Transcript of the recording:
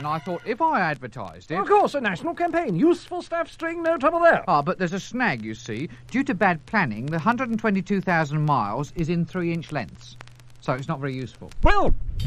I thought if I advertised it... Of course, a national campaign. Useful staff string, no trouble there. Ah, but there's a snag, you see. Due to bad planning, the 122,000 miles is in 3-inch lengths. So it's not very useful. Well,